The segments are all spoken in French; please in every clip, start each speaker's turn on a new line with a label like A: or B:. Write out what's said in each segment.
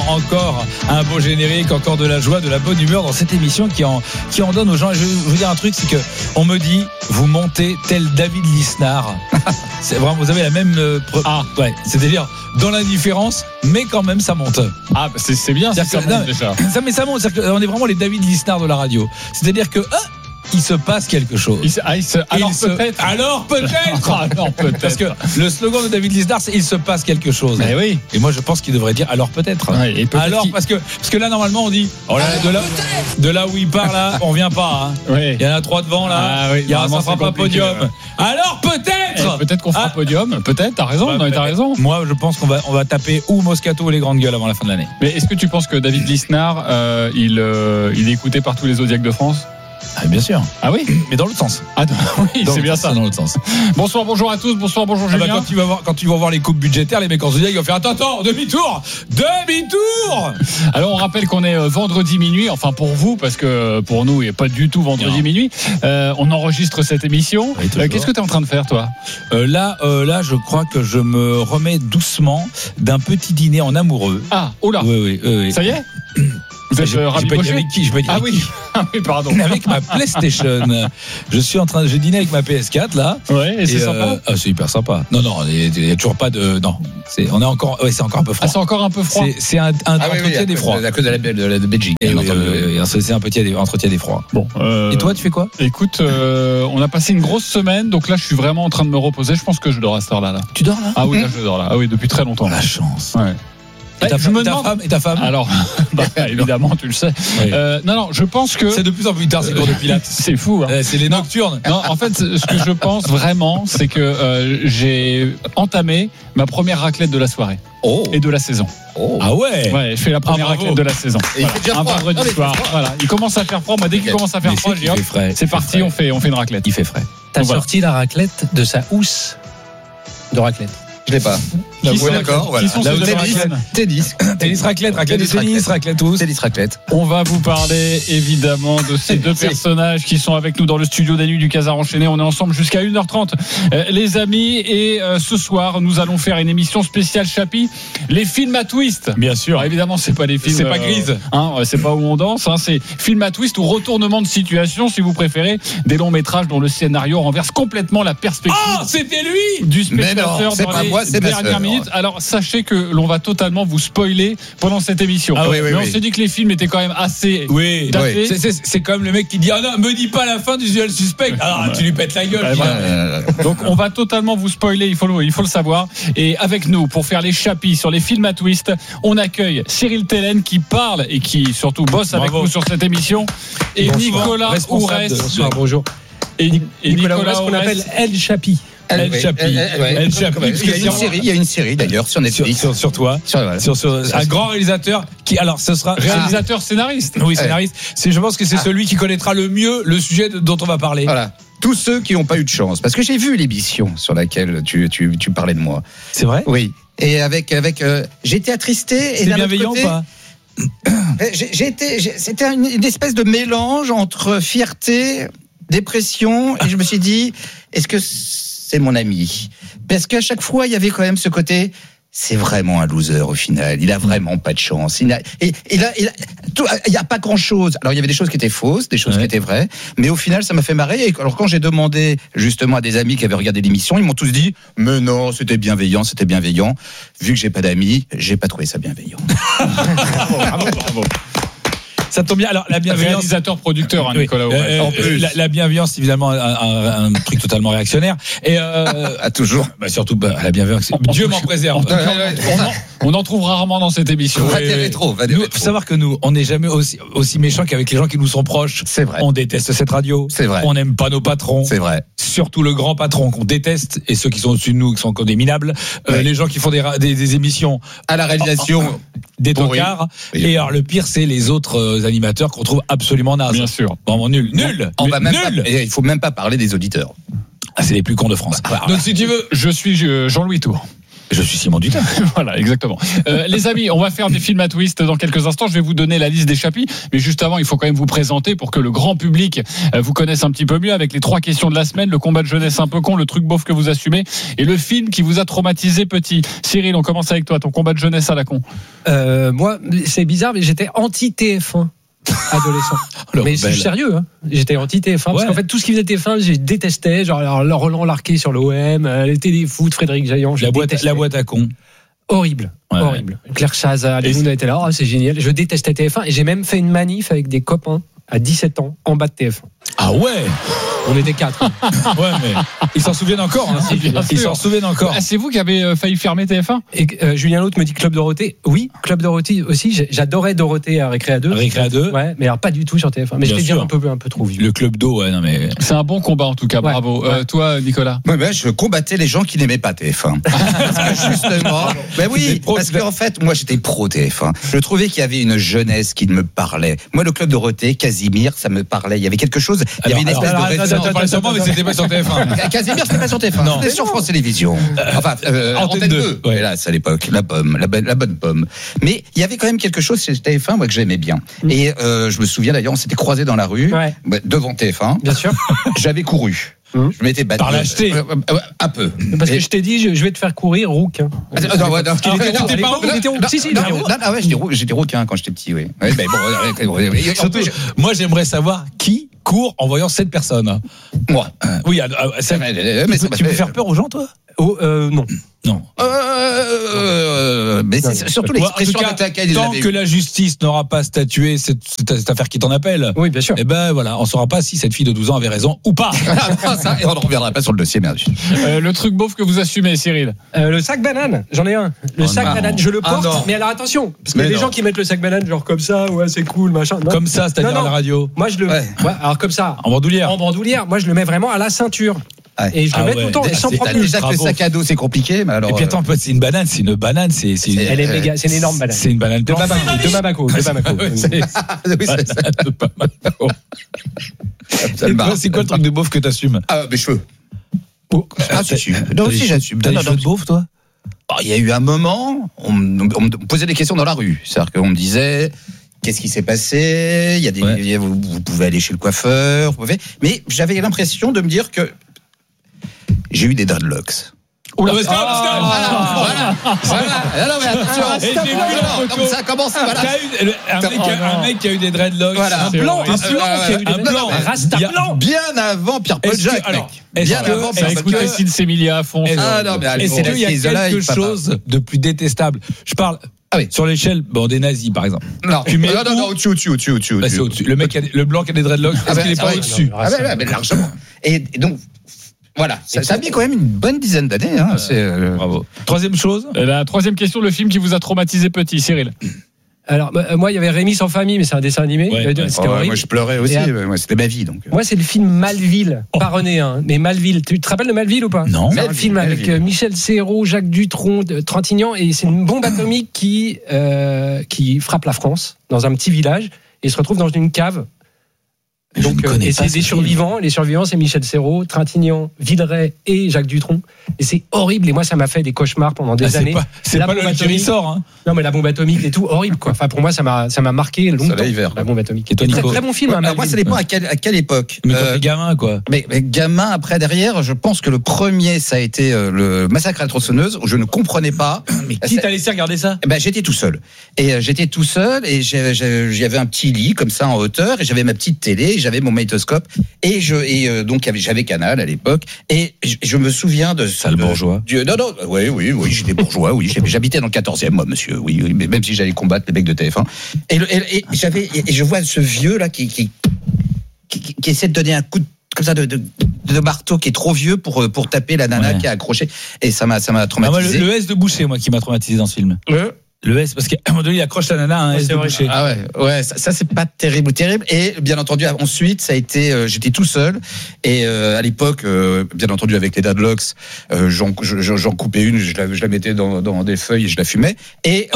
A: encore un beau générique, encore de la joie, de la bonne humeur dans cette émission qui en donne aux gens. Je vais vous dire un truc, c'est que on me dit, vous montez tel David Lisnard. C'est vraiment, vous avez la même ouais, c'est-à-dire dans l'indifférence, mais quand même ça monte.
B: Ah, bah c'est bien, ça monte déjà.
A: Ça monte, on est vraiment les David Lisnard de la radio. C'est-à-dire que il se passe quelque chose. Alors peut-être. Parce que le slogan de David Lisnard, c'est il se passe quelque chose.
B: Mais oui.
A: Et moi, je pense qu'il devrait dire alors peut-être.
B: Ouais, et peut-être
A: alors parce que là normalement on dit de là où il part là, on revient pas. Hein.
B: Oui.
A: Il y en a 3 devant là.
B: Ah, oui.
A: Il y a ça fera pas podium. Alors
B: peut-être qu'on fera podium. Peut-être. T'as raison. T'as raison.
A: Moi, je pense qu'on va taper ou Moscato ou les grandes gueules avant la fin de l'année.
B: Mais est-ce que tu penses que David Lisnard, il est écouté par tous les Zodiacs de France?
A: Ah, bien sûr.
B: Ah oui,
A: mais dans l'autre sens.
B: Ah oui, c'est bien ça.
A: Dans l'autre sens.
B: Bonsoir, bonjour à tous. Bonsoir, bonjour Julien.
A: Quand tu vas voir les coupes budgétaires, les mecs en Zodiac, ils vont faire attends, demi-tour.
B: Alors on rappelle qu'on est vendredi minuit. Enfin pour vous, parce que pour nous, il n'est pas du tout vendredi minuit. On enregistre cette émission. Oui, qu'est-ce que tu es en train de faire, toi?
A: Là, je crois que je me remets doucement d'un petit dîner en amoureux.
B: Ah, oh là.
A: Oui.
B: Ça y est. Vous êtes rabiboché avec qui?
A: Ah oui,
B: pardon.
A: Avec ma PlayStation. Je dîne avec ma PS4 là.
B: Ouais, et c'est sympa.
A: C'est hyper sympa. Non, il y a toujours pas de. Non, c'est encore un peu froid.
B: Ah, c'est encore un peu froid.
A: C'est un entretien d'effroi.
C: À cause de la Belgique.
A: C'est un entretien d'effroi.
B: Bon.
A: Et toi, tu fais quoi?
B: Écoute, on a passé une grosse semaine, donc là, je suis vraiment en train de me reposer. Je pense que je dors à cette heure-là.
A: Tu dors là?
B: Ah oui, là, je dors là. Ah oui, depuis très longtemps.
A: La chance.
B: Ouais.
A: Et ta femme
B: Alors, évidemment, tu le sais. Oui. Non, je pense que
A: c'est de plus en plus tard ces cours de pilates.
B: C'est fou. Hein.
A: C'est les nocturnes.
B: Non, en fait, ce que je pense vraiment, c'est que j'ai entamé ma première raclette de la soirée et de la saison.
A: Ah ouais.
B: Ouais, je fais la première raclette de la saison. Un vendredi soir. Voilà, il commence à faire froid. Moi, dès qu'il commence à faire froid, je dis hop, c'est parti, on fait une raclette.
A: Il fait frais.
D: T'as sorti la raclette de sa housse de raclette.
C: Je l'ai pas.
B: D'accord. Voilà. Qui sont
C: Tennis raclette tous. Tennis raclette.
B: On va vous parler évidemment de ces deux personnages qui sont avec nous dans le studio des Nuits du Casar Enchaîné. On est ensemble jusqu'à 1h30, les amis. Et ce soir, nous allons faire une émission spéciale Chapi. Les films à twist.
A: Bien sûr.
B: Alors, évidemment, c'est pas les films.
A: C'est pas Grise.
B: C'est pas où on danse. C'est film à twist ou retournement de situation, si vous préférez. Des longs métrages dont le scénario renverse complètement la perspective.
A: Oh, c'était lui
B: du spectateur dans les dernières minutes. Alors sachez que l'on va totalement vous spoiler pendant cette émission. Mais on s'est dit que les films étaient quand même assez datés.
A: C'est comme le mec qui dit non, me dis pas la fin du Usual Suspect. Tu lui pètes la gueule.
B: Donc on va totalement vous spoiler, il faut le savoir. Et avec nous pour faire les chapis sur les films à twist, on accueille Cyril Tellen qui parle et qui surtout bosse avec nous sur cette émission, et Nicolas Ourès.
A: Bonsoir, bonjour.
B: Et
D: Nicolas Ourès qu'on appelle El Chapi.
A: El Chapi.
C: Il y a une série d'ailleurs sur Netflix.
A: Sur toi. Sur un grand réalisateur qui, alors, ce sera.
B: Réalisateur scénariste.
A: Oui, scénariste. Je pense que c'est celui qui connaîtra le mieux le sujet dont on va parler.
C: Voilà. Tous ceux qui n'ont pas eu de chance. Parce que j'ai vu l'émission sur laquelle tu parlais de moi.
A: C'est vrai?
C: Oui. Et j'étais attristé.
A: C'était bienveillant ou pas?
C: C'était une espèce de mélange entre fierté, dépression, et je me suis dit, est-ce que c'est mon ami? Parce qu'à chaque fois, il y avait quand même ce côté, c'est vraiment un loser au final. Il a vraiment pas de chance. Il y a pas grand-chose. Alors il y avait des choses qui étaient fausses, des choses qui étaient vraies, mais au final, ça m'a fait marrer. Et alors quand j'ai demandé justement à des amis qui avaient regardé l'émission, ils m'ont tous dit, mais non, c'était bienveillant. Vu que j'ai pas d'amis, j'ai pas trouvé ça bienveillant.
B: Bravo.
A: Ça tombe bien. Alors la bienveillance,
B: réalisateur-producteur, Nicolas Ourès.
A: En plus, la bienveillance, évidemment, un truc totalement réactionnaire. Et
C: toujours.
A: Surtout la bienveillance. Dieu m'en préserve.
B: On en trouve rarement dans cette émission.
C: Il faut
A: savoir que nous, on n'est jamais aussi méchants qu'avec les gens qui nous sont proches.
C: C'est vrai.
A: On déteste cette radio.
C: C'est vrai.
A: On n'aime pas nos patrons.
C: C'est vrai.
A: Surtout le grand patron qu'on déteste et ceux qui sont au-dessus de nous qui sont encore des minables. Les gens qui font des émissions
C: à la réalisation,
A: des tocards. Et alors le pire, c'est les autres animateurs qu'on trouve absolument nazes.
B: Bien sûr.
A: Vraiment nul.
C: Il faut même pas parler des auditeurs.
A: C'est les plus cons de France.
B: Donc si tu veux, je suis Jean-Louis Tour.
A: Je suis Simon Dutin.
B: Voilà, exactement. Les amis, on va faire des films à twist dans quelques instants. Je vais vous donner la liste des chapis, mais juste avant, il faut quand même vous présenter pour que le grand public vous connaisse un petit peu mieux avec les 3 questions de la semaine, le combat de jeunesse un peu con, le truc beauf que vous assumez et le film qui vous a traumatisé petit. Cyril, on commence avec toi, ton combat de jeunesse à la con.
D: Moi, c'est bizarre, mais j'étais anti-TF1. Adolescent. Mais je suis sérieux, hein. J'étais anti-TF1 parce qu'en fait tout ce qui faisait TF1 je détestais, genre Roland Larquet sur l'OM, les téléfoot, Frédéric Jaillant,
A: la boîte à con.
D: Horrible. Claire Chazal, les gens étaient là, c'est génial. Je détestais TF1 et j'ai même fait une manif avec des copains à 17 ans en bas de TF1.
A: Ah ouais.
D: On était 4.
A: Ouais, mais ils s'en souviennent encore. Hein. Ils s'en souviennent encore.
B: Ah, c'est vous qui avez failli fermer TF1 ?
D: Et Julien Lautre me dit Club Dorothée. Oui, Club Dorothée aussi. J'adorais Dorothée à Récré à 2.
A: Récré à 2.
D: Ouais, mais alors pas du tout sur TF1. Mais j'étais bien un peu trop vieux.
A: Le Club d'eau, ouais, non mais.
B: C'est un bon combat en tout cas, bravo. Toi, Nicolas ?
C: Ouais, je combattais les gens qui n'aimaient pas TF1. Parce que justement, oui, parce qu'en fait, moi j'étais pro TF1. Je trouvais qu'il y avait une jeunesse qui me parlait. Moi, le Club Dorothée, Casimir, ça me parlait. Il y avait quelque chose. Il y avait une espèce de
A: mais c'était pas sur TF1.
C: Casimir, c'était pas sur TF1.
A: Non.
C: C'était sur France Télévisions. Enfin, Antenne 2. Ouais. Là, c'est à l'époque. La bonne pomme. Mais il y avait quand même quelque chose chez TF1, moi, que j'aimais bien. Et je me souviens d'ailleurs, on s'était croisés dans la rue, devant TF1.
D: Bien sûr.
C: J'avais couru. Je m'étais battu.
A: Par l'acheter.
C: Un peu.
D: Parce que je t'ai dit, je vais te faire courir, Rouk.
C: J'étais rouquin quand j'étais petit, oui.
A: Surtout, moi, j'aimerais savoir qui court en voyant cette personne.
C: Moi.
A: Oui, tu peux faire peur aux gens, toi?
D: Non.
A: Non.
C: Mais c'est surtout l'expression avec laquelle il
A: tant
C: l'avait
A: que
C: eu.
A: la justice n'aura pas statué cette affaire qui t'en appelle.
D: Oui, bien sûr.
A: Et ben voilà, on saura pas si cette fille de 12 ans avait raison ou pas.
C: Et on ne reviendra pas sur le dossier, merde.
B: Le truc beauf que vous assumez, Cyril.
D: Le sac banane, j'en ai un. Le sac banane, je le porte, mais alors attention, parce qu'il y a des gens qui mettent le sac banane genre comme ça, ouais, c'est cool, machin. Non.
A: Comme ça, c'est-à-dire à la radio.
D: Moi, je le. Ouais, alors comme ça.
A: En bandoulière.
D: Moi, je le mets vraiment à la ceinture. Et je le mets tout le temps, sans problème.
C: Déjà que le sac à dos, c'est compliqué, mais alors.
A: Et puis attends, c'est une banane,
D: elle est méga, c'est une énorme banane.
A: C'est une banane
D: de Bamako.
A: C'est quoi le truc de beauf que t'assumes?
C: Mes cheveux. Non, aussi j'assume.
A: T'as des cheveux de beauf, toi?
C: Il y a eu un moment, on me posait des questions dans la rue. C'est-à-dire qu'on me disait, qu'est-ce qui s'est passé? Il y a des, vous pouvez aller chez le coiffeur, mais j'avais l'impression de me dire que j'ai eu des dreadlocks.
A: Oula, stop.
C: Voilà. Non, mais attention. Comme ça commence. Voilà.
A: Un mec qui a eu des dreadlocks.
C: Voilà.
D: Un blanc qui a eu des
A: blanc.
D: Un rasta blanc.
C: Bien avant Pierre-Paul Jacques.
B: Bien avant Christine Sémilia à fond.
A: Est-ce qu'il y a quelque chose de plus détestable? Je parle. Sur l'échelle des nazis, par exemple.
C: Non, au-dessus.
A: C'est au-dessus. Le mec, le blanc qui a des dreadlocks, est-ce qu'il est pas au-dessus?
C: Mais largement. Et donc, voilà, ça a mis quand même une bonne dizaine d'années.
A: Bravo. Troisième chose.
B: La troisième question, le film qui vous a traumatisé petit, Cyril.
D: Alors, moi, il y avait Rémi sans famille, mais c'est un dessin animé. C'était horrible.
C: Moi, je pleurais aussi. C'était ma vie. Donc.
D: Moi, c'est le film Malville, pas René, mais Malville. Tu te rappelles de Malville ou pas?
A: Non.
D: C'est un film avec Michel Serrault, Jacques Dutronc, Trintignant, et c'est une bombe atomique qui frappe la France dans un petit village et se retrouve dans une cave. Donc, et c'est des survivants. Les survivants, c'est Michel Serrault, Trintignant, Villeray et Jacques Dutronc. Et c'est horrible. Et moi, ça m'a fait des cauchemars pendant des années.
A: C'est pas le qui sort, hein.
D: Non, mais la bombe atomique et tout, horrible, quoi. Enfin, pour moi, ça m'a marqué longtemps. La bombe atomique.
A: Et toi, Nico?
D: Très bon film.
C: Moi, ça dépend à quelle époque.
A: Mais quand t'es gamin, quoi.
C: Mais gamin, après, derrière, je pense que le premier, ça a été le massacre à la tronçonneuse, où je ne comprenais pas.
A: Mais qui t'a laissé regarder ça?
C: J'étais tout seul. Et j'avais un petit lit, comme ça, en hauteur, et j'avais ma petite télé, et j'avais mon magnétoscope. Donc j'avais Canal à l'époque, et je me souviens de
A: sale bourgeois.
C: Oui, j'étais bourgeois, oui, j'habitais dans le 14e, moi, monsieur, oui, mais même si j'allais combattre les mecs de TF1, et je vois ce vieux là qui essaie de donner un coup comme ça de marteau, qui est trop vieux pour taper la nana qui est accrochée, et ça m'a traumatisé.
A: Le S de Boucher, moi, qui m'a traumatisé dans ce film. Le S, parce qu'à un moment donné, il accroche la nana à un S de boucher.
C: Ah ouais, ça c'est pas terrible. Et bien entendu, ensuite, ça a été, j'étais tout seul. Et à l'époque, bien entendu, avec les Dadlocks, j'en coupais une, je la mettais dans des feuilles et je la fumais. Et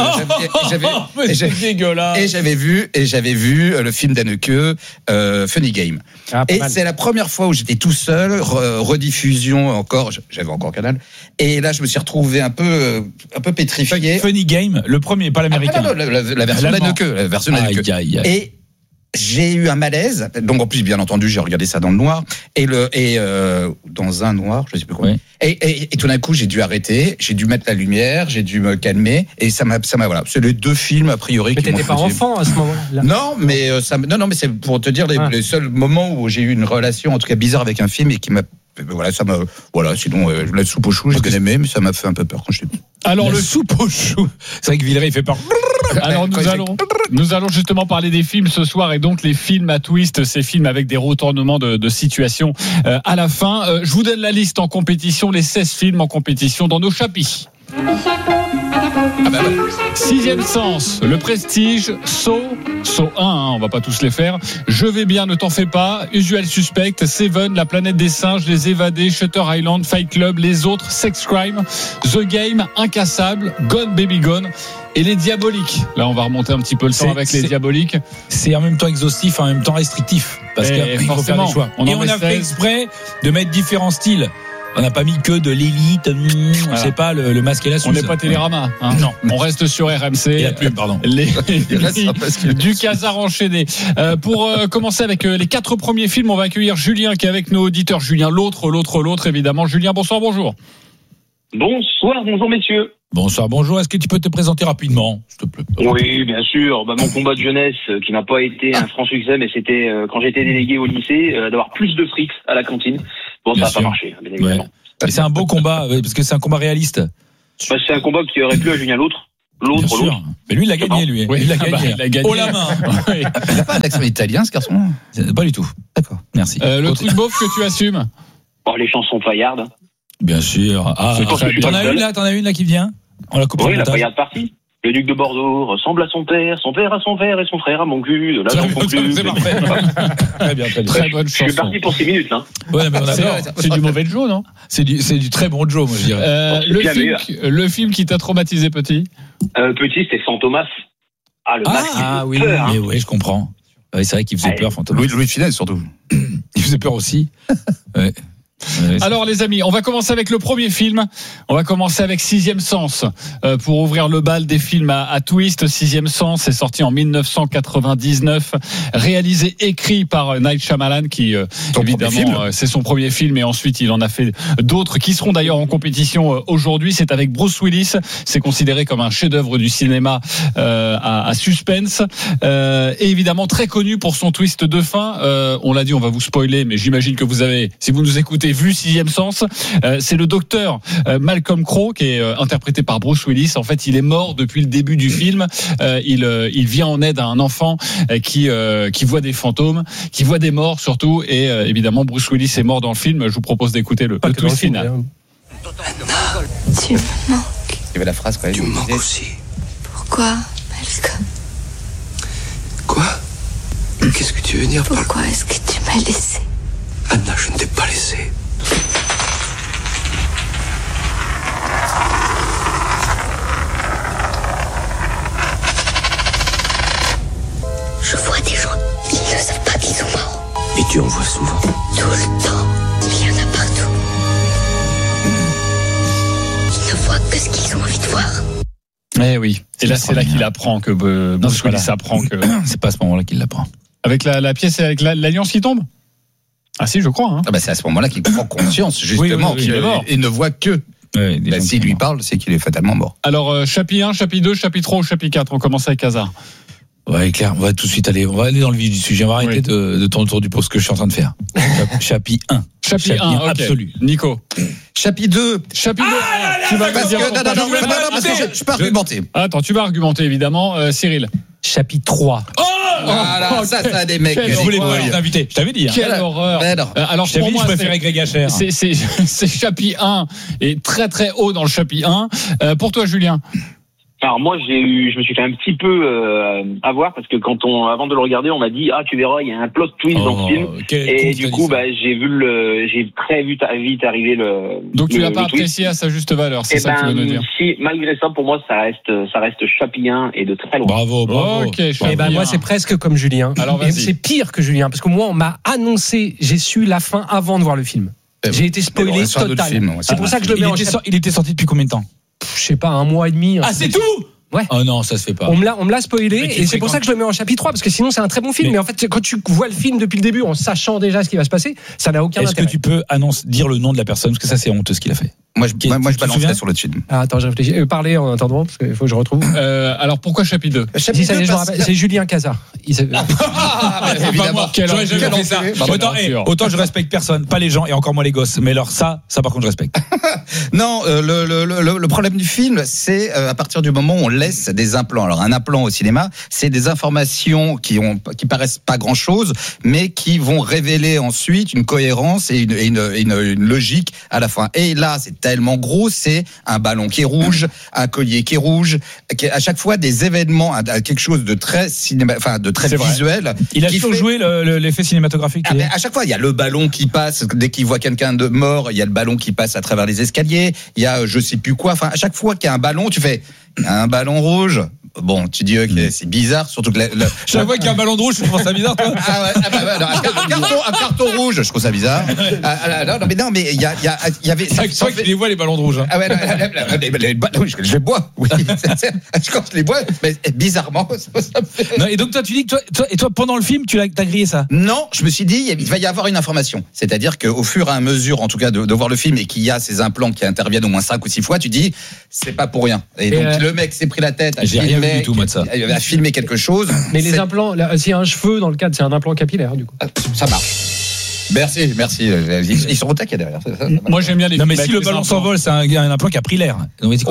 C: j'avais vu le film d'Anneke, Funny Game. Et c'est la première fois où j'étais tout seul, rediffusion encore, j'avais encore Canal. Et là, je me suis retrouvé un peu pétrifié.
A: Funny Game. Le premier, pas l'américain.
C: Non, la version d'Anneke. Et j'ai eu un malaise. Donc en plus, bien entendu, j'ai regardé ça dans le noir et dans un noir, je sais plus quoi. Oui. Et tout d'un coup, j'ai dû arrêter, j'ai dû mettre la lumière, j'ai dû me calmer et ça m'a voilà. C'est les deux films a priori.
D: Mais t'étais pas enfant à ce moment-là.
C: Non, mais mais c'est pour te dire les seuls moments où j'ai eu une relation en tout cas bizarre avec un film et qui m'a sinon la soupe aux choux, j'ai bien aimé, mais ça m'a fait un peu peur quand j'étais petit.
A: Alors le soupe aux choux, c'est vrai que Villeray il fait peur.
B: Alors nous allons justement parler des films ce soir et donc les films à twist, ces films avec des retournements de situation à la fin. Je vous donne la liste en compétition, les 16 films en compétition dans nos chapis. 6e sens, Le Prestige, Saw 1, on va pas tous les faire. Je vais bien, ne t'en fais pas. Usual Suspect, Seven, La Planète des Singes, Les Évadés, Shutter Island, Fight Club, Les Autres, Sex Crime, The Game, Incassable, Gone Baby Gone et Les Diaboliques. Là, on va remonter un petit peu le temps avec Les Diaboliques.
A: C'est en même temps exhaustif, en même temps restrictif, parce qu'il faut faire des choix. On a fait exprès de mettre différents styles. On n'a pas mis que de l'élite, on sait pas le masque et la Suze.
B: On n'est pas Télérama.
A: Non.
B: On reste sur RMC.
A: Et la pub, pardon.
B: Du Casar enchaîné. Pour commencer avec les 4 premiers films, on va accueillir Julien qui est avec nos auditeurs. Julien, l'autre, évidemment. Julien, bonsoir, bonjour.
E: Bonjour messieurs.
A: Bonsoir, bonjour. Est-ce que tu peux te présenter rapidement, s'il te plaît?
E: Oui, bien sûr. Mon combat de jeunesse, qui n'a pas été un franc succès, mais c'était quand j'étais délégué au lycée, d'avoir plus de frites à la cantine. Bon, bien ça n'a pas marché, bien évidemment.
A: Ouais. C'est un beau combat, parce que c'est un combat réaliste.
E: C'est un combat qui aurait plu à Julien l'autre.
A: Mais lui, il l'a gagné, lui.
B: Oui, il a gagné.
A: Haut la main.
C: Il n'a pas un accent italien, ce garçon?
A: Pas du tout.
C: D'accord.
A: Merci.
B: Le truc beauf que tu assumes?
E: Les chansons paillardes.
A: Bien sûr. T'en as une là qui vient? On la coupe.
E: Oui, la paillarde partie. Le duc de Bordeaux ressemble à son père à son frère et son frère à mon cul. De là, j'en conclus.
A: C'est parfait. Très bien.
B: Très bonne chanson.
E: Je suis parti pour 6 minutes, là.
A: Ouais, mais
B: c'est du mauvais Joe, non?
A: C'est du très bon Joe, moi, je dirais.
B: Le film qui t'a traumatisé petit?
E: Petit, c'était Fantomas. Le masque.
A: Oui,
E: peur,
A: mais oui, je comprends. Ouais, c'est vrai qu'il faisait peur, Fantomas.
C: Louis de Funès, surtout.
A: Il faisait peur aussi. Ouais.
B: Alors les amis, on va commencer avec le premier film. On va commencer avec 6e sens pour ouvrir le bal des films à twist. 6e sens est sorti en 1999, réalisé, écrit par Night Shyamalan qui évidemment c'est son premier film et ensuite il en a fait d'autres qui seront d'ailleurs en compétition aujourd'hui. C'est avec Bruce Willis. C'est considéré comme un chef-d'œuvre du cinéma à suspense et évidemment très connu pour son twist de fin. On l'a dit, on va vous spoiler, mais j'imagine que vous avez, si vous nous écoutez, vu 6e sens. C'est le docteur Malcolm Crowe qui est interprété par Bruce Willis. En fait, il est mort depuis le début du film. Il vient en aide à un enfant qui voit des fantômes, qui voit des morts surtout. Et évidemment, Bruce Willis est mort dans le film. Je vous propose d'écouter le twist final.
F: Anna, tu me manques.
C: Il y avait la phrase quand même.
F: Tu me manques aussi.
G: Pourquoi, Malcolm?
F: Quoi? Qu'est-ce que tu veux dire par...
G: Pourquoi est-ce que tu m'as laissé?
F: Anna, je ne t'ai pas laissé.
G: Je vois des gens, ils ne savent pas qu'ils sont morts.
F: Et tu en vois souvent.
G: Tout le temps, il y en a partout. Ils ne voient que ce qu'ils ont envie de voir.
B: Eh oui. Et là, c'est là qu'il apprend que Bruce Willis apprend que...
A: C'est pas à ce moment-là qu'il l'apprend.
B: Avec la pièce, avec l'alliance qui tombe? Ah si, je crois.
C: C'est à ce moment-là qu'il prend conscience, justement, qu'il est mort. Et ne voit que. S'il lui parle, c'est qu'il est fatalement mort.
B: Alors, chapitre 1, chapitre 2, chapitre 3 ou chapitre 4? On commence avec Hazard.
A: Ouais, clair, on va tout de suite aller dans le vif du sujet. On va arrêter de tourner autour du pot, ce que je suis en train de faire. Chapitre 1.
B: Chapitre 1, absolu. Nico.
C: Chapitre 2.
B: Chapitre 2. Tu vas
C: parce que je peux argumenter.
B: Attends, tu vas argumenter, évidemment. Cyril.
D: Chapitre 3.
C: Voilà, ça a des mecs.
A: Je voulais pas t'inviter. Je t'avais dit.
B: Quelle horreur.
A: Alors, je t'avais dit, je préférais Greg Hacher.
B: C'est chapitre 1 et très très haut dans le chapitre 1. Pour toi, Julien.
E: Alors moi je me suis fait un petit peu avoir parce que avant de le regarder, on m'a dit tu verras, il y a un plot twist dans ce film. Et du coup j'ai très vite arrivé le.
B: Donc tu l'as pas
E: twist.
B: apprécié à sa juste valeur, c'est ça que tu veux nous dire.
E: Si malgré ça, pour moi ça reste Chappie 1 et de très loin.
A: Bravo.
B: Ok.
D: Et moi c'est presque comme Julien.
B: Alors
D: et c'est pire que Julien parce que moi on m'a annoncé, j'ai su la fin avant de voir le film. J'ai été spoilé total. C'est pour ça que je le mets
A: Il était sorti depuis combien de temps?
D: Je sais pas, 1 mois et demi.
A: Ah, c'est tout?
D: Ouais.
A: Oh non, ça se fait pas.
D: On me l'a spoilé et c'est pour ça que je le mets en chapitre 3 parce que sinon c'est un très bon film. Mais en fait, quand tu vois le film depuis le début en sachant déjà ce qui va se passer, ça n'a aucun intérêt.
A: Est-ce que tu peux dire le nom de la personne? Parce que ça, c'est honteux ce qu'il a fait.
C: Moi, je balancerai sur le film.
D: Attends, je réfléchis. Parlez en attendant parce qu'il faut que je retrouve.
B: Alors pourquoi chapitre 2?
D: Ça y est, je me rappelle, c'est Julien Cazard.
C: Évidemment.
A: J'aurais jamais fait ça. Autant je respecte personne, pas les gens et encore moins les gosses. Mais alors ça par contre je respecte.
C: Non, le problème du film, c'est à partir du moment où on laisse des implants. Alors un implant au cinéma, c'est des informations qui paraissent pas grand-chose, mais qui vont révéler ensuite une cohérence et une logique à la fin. Et là, c'est tellement gros, c'est un ballon qui est rouge, un collier qui est rouge, à chaque fois des événements, quelque chose de très visuel.
A: Il a toujours joué l'effet cinématographique.
C: À chaque fois, il y a le ballon qui passe dès qu'il voit quelqu'un de mort, il y a le ballon qui passe à travers les escaliers, il y a je sais plus quoi. Enfin, à chaque fois qu'il y a un ballon, tu fais un ballon rouge. Bon, tu dis ok, c'est bizarre, surtout que
A: chaque fois qu'il y a un ballon de rouge, je trouve ça bizarre. Toi.
C: Un carton rouge, je trouve ça bizarre. Non, mais il y avait.
A: C'est vrai que tu les vois les ballons de rouge. Hein.
C: Ah ouais, les ballons, je les bois. Oui, quand je les bois, mais bizarrement, ça me fait.
A: Non, et donc toi, tu dis que toi, pendant le film, t'as grillé ça?
C: Non, je me suis dit, il va y avoir une information. C'est-à-dire qu'au fur et à mesure, en tout cas, de voir le film et qu'il y a ces implants qui interviennent au moins 5 ou 6 fois, tu dis, c'est pas pour rien. Et donc le mec s'est pris la tête.
A: Du tout, moi, de ça.
C: Il a filmé quelque chose.
D: Mais les implants, s'il y a un cheveu dans le cadre, c'est un implant capillaire, du coup.
C: Ça marche. Merci. Ils sont au taquet derrière. Ça
B: moi, j'aime bien les films.
A: Non, mais si le ballon s'envole, c'est un implant qui a pris l'air.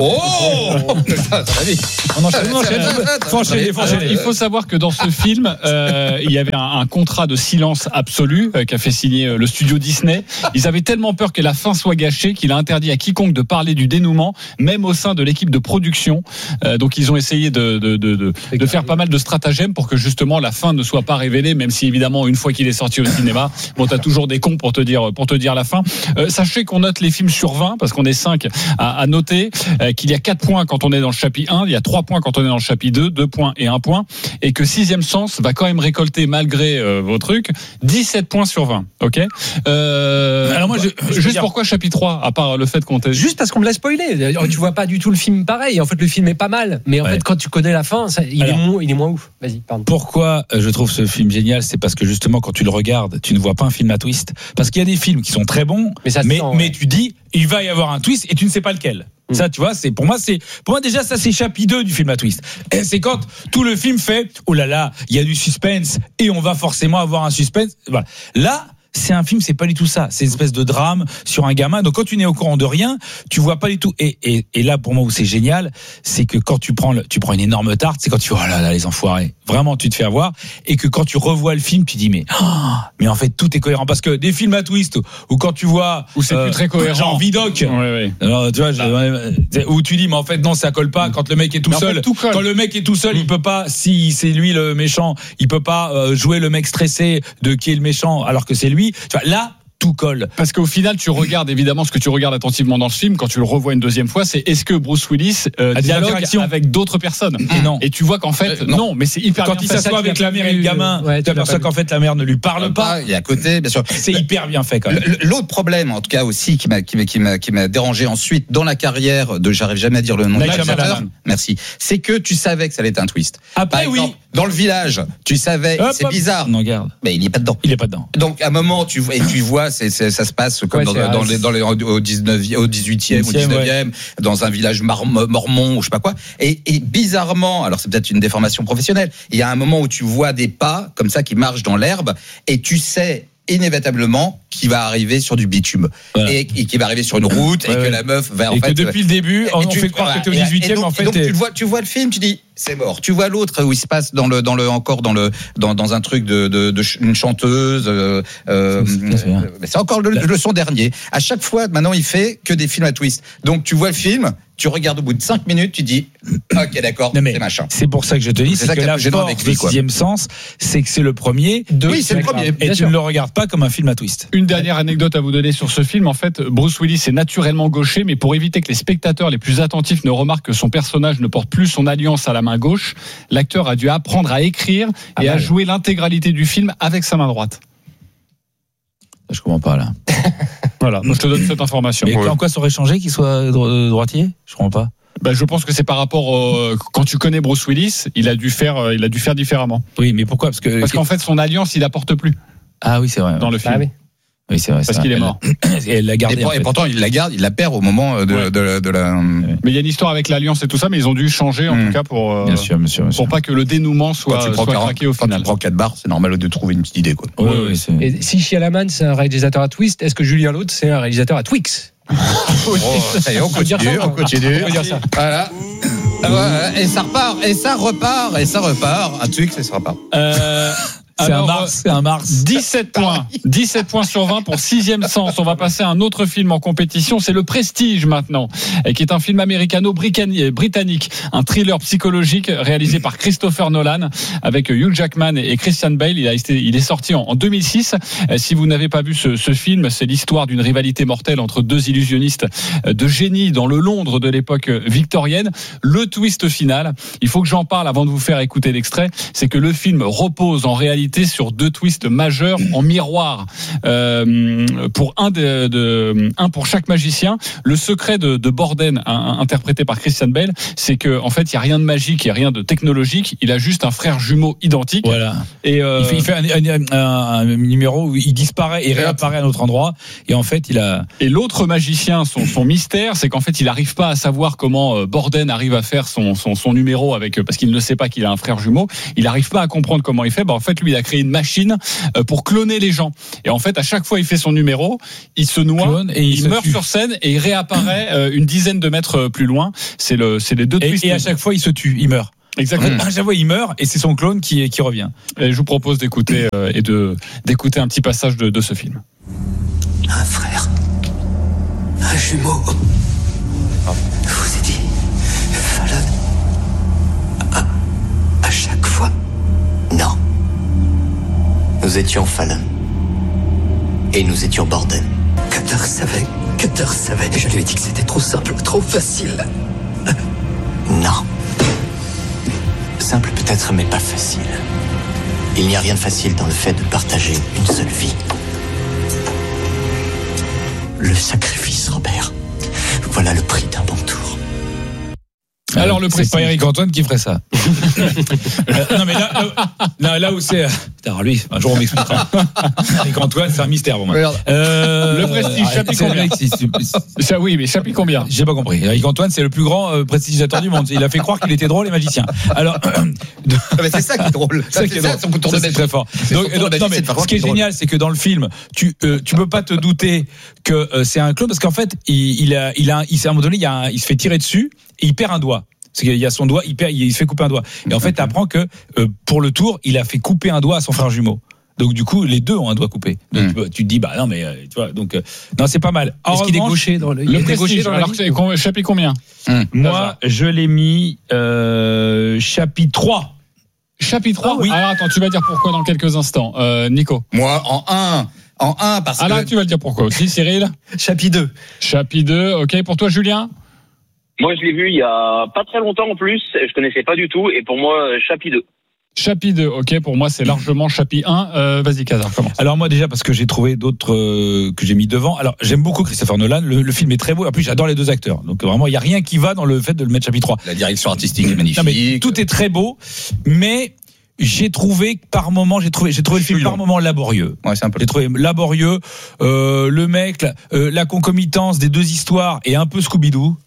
B: Il faut savoir que dans ce film, il y avait un contrat de silence absolu qu'a fait signer le studio Disney. Ils avaient tellement peur que la fin soit gâchée qu'il a interdit à quiconque de parler du dénouement, même au sein de l'équipe de production. Donc, ils ont essayé de faire pas mal de stratagèmes pour que justement la fin ne soit pas révélée, même si évidemment une fois qu'il est sorti au cinéma, bon, t'as toujours des cons pour te dire la fin. Sachez qu'on note les films sur 20 parce qu'on est 5 à noter, qu'il y a 4 points quand on est dans le chapitre 1, il y a 3 points quand on est dans le chapitre 2, 2 points et 1 point, et que Sixième Sens va quand même récolter malgré vos trucs 17 points sur 20. Ok. Alors moi, juste pourquoi chapitre 3 à part le fait qu'on t'ait...
D: Juste parce qu'on me l'a spoilé. Tu vois pas du tout le film pareil. En fait, le film est pas mal, mais en fait, quand tu connais la fin, il est moins ouf. Vas-y, pardon.
A: Pourquoi je trouve ce film génial, c'est parce que justement quand tu le regardes, tu ne vois pas un film à twist. Parce qu'il y a des films qui sont très bons, mais tu dis il va y avoir un twist et tu ne sais pas lequel. Ça, tu vois, pour moi déjà ça c'est chapitre 2 du film à twist. Et c'est quand tout le film fait oh là là, il y a du suspense et on va forcément avoir un suspense. Voilà. Là, c'est un film, c'est pas du tout ça. C'est une espèce de drame sur un gamin. Donc quand tu n'es au courant de rien, tu vois pas du tout. Et là, pour moi, où c'est génial, c'est que quand tu prends une énorme tarte, c'est quand tu vois, oh là là, les enfoirés. Vraiment, tu te fais avoir. Et que quand tu revois le film, tu dis, mais en fait, tout est cohérent. Parce que des films à twist, ou quand tu vois,
B: où c'est plus très cohérent.
A: Genre Vidoc.
B: Ouais.
A: Alors, tu vois, où tu dis, mais en fait, non, ça colle pas. Quand le mec est tout seul. En fait, quand le mec est tout seul, il peut pas, si c'est lui le méchant, il peut pas jouer le mec stressé de qui est le méchant, alors que c'est lui. Tu vois, là, tout colle.
B: Parce qu'au final, tu regardes évidemment ce que tu regardes attentivement dans le film quand tu le revois une deuxième fois, c'est est-ce que Bruce Willis dialogue avec d'autres personnes.
A: Et
B: tu vois qu'en fait, non, mais c'est hyper
A: quand
B: bien
A: il s'assoit avec la mère et le gamin, tu aperçois qu'en fait la mère ne lui parle pas.
C: Et à côté, bien sûr,
A: c'est hyper bien fait quand même.
C: L'autre problème, en tout cas aussi, qui m'a dérangé ensuite dans la carrière de, j'arrive jamais à dire le nom de l'acteur. Merci. C'est que tu savais que ça allait être un twist.
A: Après,
C: oui. Dans le village, tu savais, c'est bizarre.
A: Non, garde.
C: Mais il est pas dedans. Donc à un moment, tu vois, ça se passe comme au 18e ou 19e, dans un village mormon ou je sais pas quoi. Et bizarrement, alors c'est peut-être une déformation professionnelle, il y a un moment où tu vois des pas comme ça qui marchent dans l'herbe et tu sais inévitablement qui va arriver sur du bitume et qui va arriver sur une route et que la meuf va
A: en fait. Et que depuis le début, on fait croire que t'es au 18e, en fait.
C: Donc tu vois le film, tu dis c'est mort. Tu vois l'autre où il se passe dans un truc une chanteuse. C'est encore le son dernier. À chaque fois, maintenant, il fait que des films à twist. Donc tu vois le film. Tu regardes au bout de 5 minutes, tu dis ok d'accord, c'est machin.
A: C'est pour ça que je te dis, c'est que la force du Sixième Sens, c'est que c'est le premier.
C: Oui, c'est le premier.
A: Et tu ne le regardes pas comme un film à twist.
B: Une dernière anecdote à vous donner sur ce film. En fait, Bruce Willis est naturellement gaucher, mais pour éviter que les spectateurs les plus attentifs ne remarquent que son personnage ne porte plus son alliance à la main gauche, l'acteur a dû apprendre à écrire et à jouer l'intégralité du film avec sa main droite.
A: Je comprends pas là.
B: Voilà, donc je te donne cette information.
A: Mais en quoi ça aurait changé qu'il soit droitier ? Je comprends pas.
B: Je pense que c'est par rapport quand tu connais Bruce Willis, il a dû faire différemment.
A: Oui, mais pourquoi ?
B: Parce qu'en fait son alliance, il n'apporte plus.
A: Ah oui, c'est vrai.
B: Dans le film.
D: Ah oui.
A: Oui, c'est vrai.
B: Parce qu'il est mort.
A: Et elle l'a gardé.
C: Et pourtant, il la garde, il la perd au moment de la.
B: Mais il y a une histoire avec l'alliance et tout ça, mais ils ont dû changer en tout cas pour.
A: Bien sûr.
B: Pour pas que le dénouement soit craqué au final.
C: Quand tu prends 4 barres, c'est normal de trouver une petite idée, quoi.
A: Oui,
D: et si Shyamalan c'est un réalisateur à twist, est-ce que Julien Laude c'est un réalisateur à Twix ?
C: Ça y est, on continue.
D: On peut dire ça.
C: Voilà. Et ça repart. Un truc, ça repart.
A: C'est un Mars.
B: 17 points. 17 points sur 20 pour Sixième Sens. On va passer à un autre film en compétition. C'est Le Prestige maintenant, qui est un film américano-britannique. Un thriller psychologique réalisé par Christopher Nolan avec Hugh Jackman et Christian Bale. Il est sorti en 2006. Si vous n'avez pas vu ce film, c'est l'histoire d'une rivalité mortelle entre deux illusionnistes de génie dans le Londres de l'époque victorienne. Le twist final, il faut que j'en parle avant de vous faire écouter l'extrait, c'est que le film repose en réalité sur deux twists majeurs en miroir pour un pour chaque magicien. Le secret de Borden, interprété par Christian Bale, c'est que en fait il y a rien de magique, il y a rien de technologique, il a juste un frère jumeau identique.
A: Voilà. Et il fait un numéro où il disparaît et réapparaît à un autre endroit, et en fait il a.
B: Et l'autre magicien, son mystère, c'est qu'en fait il n'arrive pas à savoir comment Borden arrive à faire son numéro parce qu'il ne sait pas qu'il a un frère jumeau. Il n'arrive pas à comprendre comment il fait. En fait lui il a créé une machine pour cloner les gens. Et en fait, à chaque fois, il fait son numéro, il se noie, et il meurt sur scène et il réapparaît une dizaine de mètres plus loin. C'est les deux twists.
A: Et à chaque fois, il se tue, il meurt.
B: Exactement.
A: À chaque fois, il meurt et c'est son clone qui revient.
B: Et je vous propose d'écouter d'écouter un petit passage de ce film.
F: Un frère, un jumeau. Je vous ai dit, Fallon. À chaque fois. Non. Nous étions Fallon. Et nous étions Borden. Cutter savait. Je lui ai dit que c'était trop simple, trop facile. Non. Simple peut-être, mais pas facile. Il n'y a rien de facile dans le fait de partager une seule vie. Le sacrifice, Robert. Voilà le prix d'un bon tour.
A: Alors c'est pas Eric Antoine qui ferait ça. Non mais là où c'est. Alors lui, un jour on m'expliquera. Eric Antoine, c'est un mystère pour moi.
B: Le Prestige, chapitre combien ? Oui, mais chapitre combien ?
A: J'ai pas compris. Eric Antoine, c'est le plus grand prestigisateur du monde. Il a fait croire qu'il était drôle et magicien. Alors,
C: mais c'est ça qui est drôle.
A: C'est son contour de magie, c'est très fort. Non mais ce qui est génial, c'est que dans le film, tu peux pas te douter que c'est un clone parce qu'en fait, il à un moment donné, il se fait tirer dessus et il perd un doigt. Parce qu'il y a son doigt, il se fait couper un doigt. Et en fait, tu apprends que pour le tour, il a fait couper un doigt à son frère jumeau. Donc du coup, les deux ont un doigt coupé. Donc tu te dis non mais tu vois donc non, c'est pas mal.
D: Est-ce qu'il est gaucher dans le
B: Prestige, alors chapitre combien ?
A: Moi, je l'ai mis chapitre 3.
B: Chapitre 3 ?
A: Oui.
B: Alors attends, tu vas dire pourquoi dans quelques instants. Nico.
C: Moi en 1 parce que
B: là tu vas le dire pourquoi aussi. Cyril ?
C: Chapitre 2.
B: Chapitre 2, OK, pour toi Julien ?
E: Moi, je l'ai vu il y a pas très longtemps en plus. Je connaissais pas du tout. Et pour moi, chapitre 2.
B: Chapitre 2, OK. Pour moi, c'est largement chapitre 1. Vas-y, Kazar, commence.
A: Alors moi, déjà, parce que j'ai trouvé d'autres que j'ai mis devant. Alors, j'aime beaucoup Christopher Nolan. Le film est très beau. En plus, j'adore les deux acteurs. Donc, vraiment, il n'y a rien qui va dans le fait de le mettre chapitre 3.
C: La direction artistique est magnifique.
A: Non, mais tout est très beau. Mais j'ai trouvé le film par moment laborieux.
C: Ouais, c'est un peu.
A: J'ai trouvé laborieux. Le mec, la concomitance des deux histoires est un peu Scooby-Doo.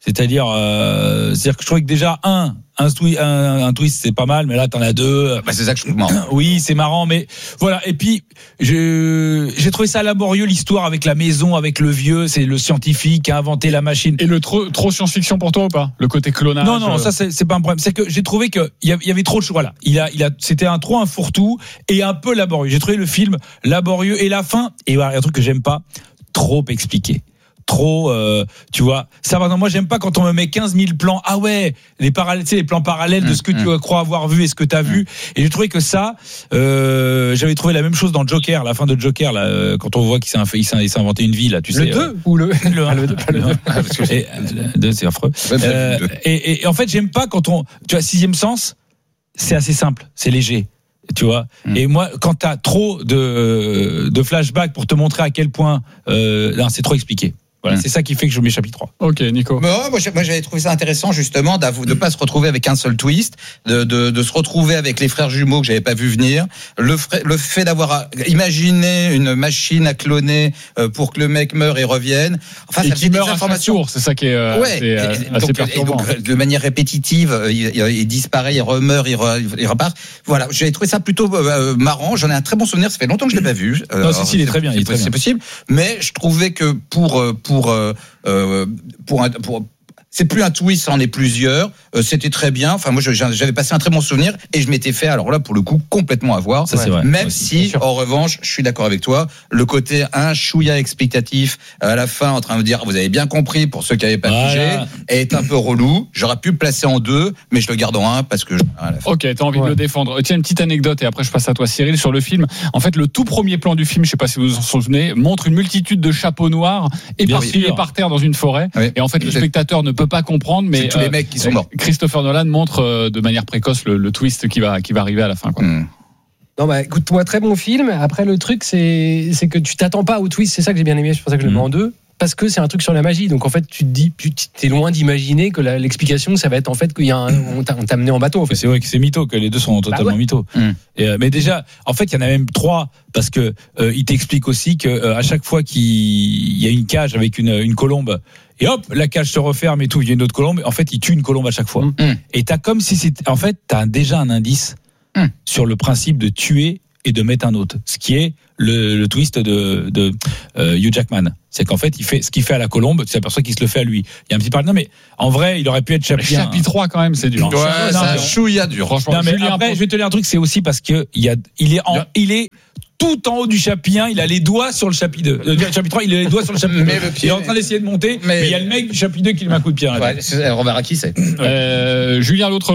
A: C'est-à-dire que je trouvais que déjà un twist c'est pas mal, mais là t'en as deux.
C: C'est ça que je trouve marrant.
A: Oui, c'est marrant, mais voilà. Et puis j'ai trouvé ça laborieux, l'histoire avec la maison, avec le vieux, c'est le scientifique qui a inventé la machine.
B: Et le trop science-fiction pour toi ou pas? Le côté clonage?
A: Non, ça c'est pas un problème. C'est que j'ai trouvé que il y avait trop de choses. Voilà, c'était un fourre-tout et un peu laborieux. J'ai trouvé le film laborieux et la fin. Et voilà, il y a un truc que j'aime pas, trop expliqué. Trop, tu vois, ça par exemple, moi j'aime pas quand on me met 15 000 plans. Ah ouais, les plans parallèles de ce que tu crois avoir vu et ce que t'as vu. Et j'ai trouvé que ça, j'avais trouvé la même chose dans Joker, la fin de Joker là, quand on voit qu'il s'est inventé une vie là, tu sais.
D: Le 2 ou le 2, pas le 2.
A: Le 2 c'est affreux. Et en fait j'aime pas quand tu vois, Sixième Sens, c'est assez simple, c'est léger. Tu vois, et moi quand t'as trop de flashbacks pour te montrer à quel point c'est trop expliqué. Voilà, c'est ça qui fait que je mets chapitre 3.
B: Ok, Nico.
C: Moi j'avais trouvé ça intéressant justement de pas se retrouver avec un seul twist, de se retrouver avec les frères jumeaux que j'avais pas vu venir, le fait d'avoir imaginé une machine à cloner pour que le mec meure et revienne. Enfin,
B: et
C: ça
B: qui meurt à sa tour, c'est ça qui est assez perturbant.
C: Donc, de manière répétitive, il disparaît, il remeurt, il repart. Voilà, j'avais trouvé ça plutôt marrant. J'en ai un très bon souvenir. Ça fait longtemps que je l'ai pas vu.
A: Non, si, il est très bien.
C: C'est possible, mais je trouvais que pour c'est plus un twist, c'en est plusieurs. C'était très bien. Enfin, moi, j'avais passé un très bon souvenir et je m'étais fait, alors là, pour le coup, complètement avoir.
A: Ça, c'est vrai.
C: Même si, en revanche, je suis d'accord avec toi, le côté un chouïa explicatif à la fin, en train de dire, vous avez bien compris, pour ceux qui n'avaient pas pigé, est un peu relou. J'aurais pu le placer en 2, mais je le garde en 1 parce que.
B: Ok, t'as envie de le défendre. Tiens, une petite anecdote et après je passe à toi, Cyril, sur le film. En fait, le tout premier plan du film, je sais pas si vous vous en souvenez, montre une multitude de chapeaux noirs éparpillés par terre dans une forêt. Oui. Et en fait, le spectateur ne peut pas comprendre, mais
C: c'est tous les mecs qui sont morts.
B: Christopher Nolan montre de manière précoce le twist qui va arriver à la fin, quoi.
D: Non, bah, écoute-moi, très bon film. Après, le truc, c'est que tu t'attends pas au twist. C'est ça que j'ai bien aimé. C'est pour ça que je le mets en 2. Parce que c'est un truc sur la magie. Donc, en fait, tu te dis, t'es loin d'imaginer que l'explication, ça va être en fait qu'il y a on t'a amené en bateau. En fait.
A: C'est vrai que c'est mytho, que les deux sont totalement mythos. Mais déjà, en fait, il y en a même 3 parce que il t'explique aussi que à chaque fois qu'il y a une cage avec une colombe, et hop, la cage se referme et tout, il y a une autre colombe. En fait, il tue une colombe à chaque fois. Et t'as comme si c'était, en fait, t'as déjà un indice sur le principe de tuer et de mettre un autre. Ce qui est le twist de Hugh Jackman. C'est qu'en fait, il fait ce qu'il fait à la colombe, tu t'aperçois qu'il se le fait à lui. Il y a un petit parallèle. Non, mais en vrai, il aurait pu être chapitre 1.
B: Chapitre 3, quand même, c'est dur.
C: Ouais, c'est un chouïa dur.
B: Franchement,
A: non, mais après, je vais te dire un truc, c'est aussi parce que il est tout en haut du chapitre 1, il a les doigts sur le chapitre 2. Le chapitre 3, il a les doigts sur le chapitre 2. Il est en train d'essayer de monter, mais il y a le mec du chapitre 2 qui lui met un coup de pied.
C: On verra qui c'est.
B: Julien, l'autre.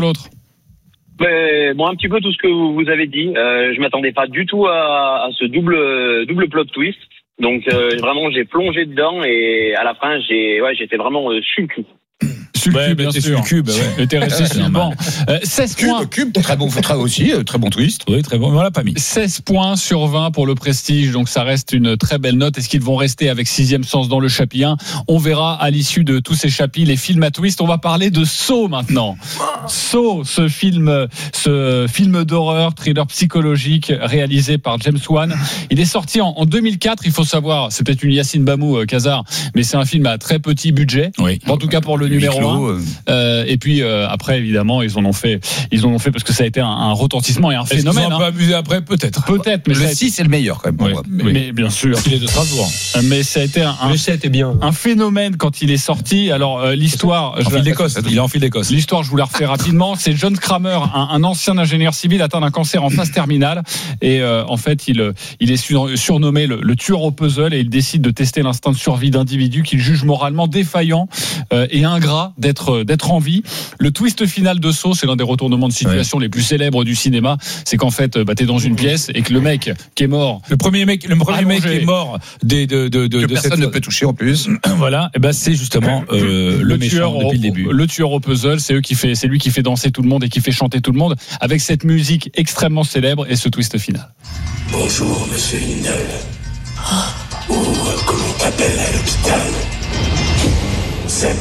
E: Bon, un petit peu tout ce que vous avez dit. Je m'attendais pas du tout à ce double plot twist. Donc vraiment, j'ai plongé dedans et à la fin, j'étais vraiment sur le cul.
B: Bien sûr.
A: Cube, ouais.
B: T'es resté sur le banc. 16 points.
C: Cube, très bon aussi, très bon twist.
A: Oui, très bon, mais on l'a pas mis.
B: 16 points sur 20 pour le Prestige, donc ça reste une très belle note. Est-ce qu'ils vont rester avec Sixième Sens dans le chapitre 1? On verra à l'issue de tous ces chapitres, les films à twist. On va parler de Saw maintenant. Saw, ce film d'horreur, thriller psychologique réalisé par James Wan. Il est sorti en 2004, il faut savoir, c'est peut-être une Yacine Bamou, Kazar, mais c'est un film à très petit budget.
A: Oui.
B: En tout cas pour le numéro 1. Et puis après évidemment ils en ont fait parce que ça a été un retentissement et un phénomène.
A: Ils ont un peu abusé après peut-être,
B: mais
C: le 6 c'est le meilleur quand même.
B: Mais bien sûr,
A: il est de Strasbourg.
B: Mais ça a été un phénomène quand il est sorti. Alors l'histoire,
A: il est en fil d'Écosse.
B: L'histoire, je vous la refais rapidement. C'est John Kramer, un ancien ingénieur civil atteint d'un cancer en phase terminale, et en fait il est surnommé le tueur au puzzle, et il décide de tester l'instinct de survie d'individus qu'il juge moralement défaillants et ingrats d'être en vie. Le twist final de Saw, c'est l'un des retournements de situation les plus célèbres du cinéma. C'est qu'en fait, t'es dans une pièce et que le mec qui est mort,
A: le premier mec qui est mort
C: que personne ne peut toucher en plus.
A: Voilà, et ben c'est justement le méchant depuis le début.
B: Le tueur au puzzle, c'est lui qui fait danser tout le monde et qui fait chanter tout le monde avec cette musique extrêmement célèbre et ce twist final.
H: Bonjour, monsieur Hindle. Ou comme on t'appelle à l'hôpital. Sepp.